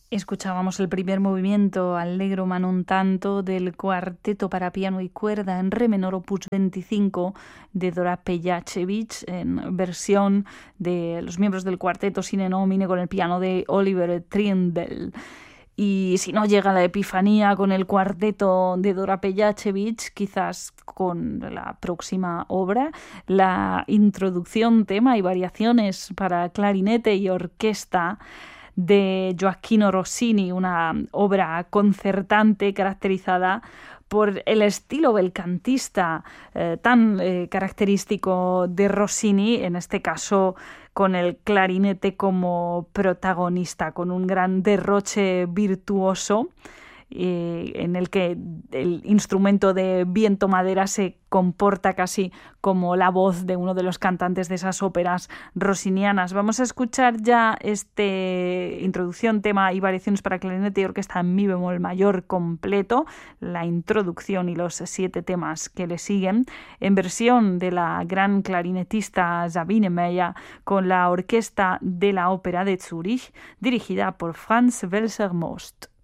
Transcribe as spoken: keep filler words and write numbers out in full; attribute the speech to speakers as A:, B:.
A: Escuchábamos el primer movimiento allegro ma non tanto del cuarteto para piano y cuerda en re menor opus veinticinco de Dora Pejacevic, en versión de los miembros del cuarteto sine nomine con el piano de Oliver Trindle. Y si no llega la epifanía con el cuarteto de Dora Pejacevic, quizás con la próxima obra, la introducción, tema y variaciones para clarinete y orquesta de Gioacchino Rossini, una obra concertante caracterizada por el estilo belcantista eh, tan eh, característico de Rossini, en este caso con el clarinete como protagonista, con un gran derroche virtuoso eh, en el que el instrumento de viento madera se comporta casi como la voz de uno de los cantantes de esas óperas rossinianas. Vamos a escuchar ya este introducción, tema y variaciones para clarinete y orquesta en mi bemol mayor completo, la introducción y los siete temas que le siguen, en versión de la gran clarinetista Sabine Meyer con la orquesta de la Ópera de Zúrich, dirigida por Franz Welser-Most.